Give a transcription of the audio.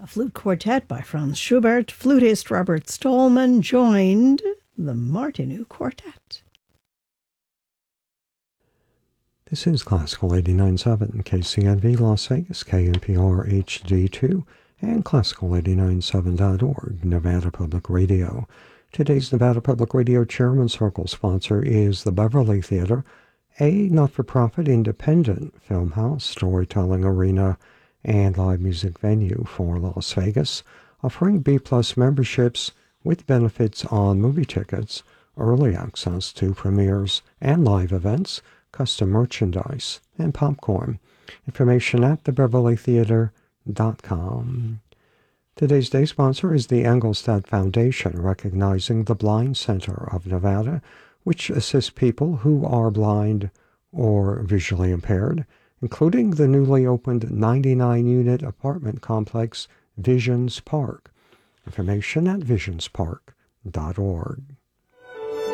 A flute quartet by Franz Schubert. Flutist Robert Stallman joined the Martinu Quartet. This is Classical 89.7 KCNV Las Vegas, KNPR HD2, and Classical897.org, Nevada Public Radio. Today's Nevada Public Radio Chairman Circle sponsor is the Beverly Theater, a not-for-profit independent film house, storytelling arena, and live music venue for Las Vegas, offering B-Plus memberships with benefits on movie tickets, early access to premieres and live events, custom merchandise, and popcorn. Information at thebeverlytheater.com. Today's day sponsor is the Engelstad Foundation, recognizing the Blind Center of Nevada, which assists people who are blind or visually impaired, including the newly opened 99-unit apartment complex Visions Park. Information at visionspark.org.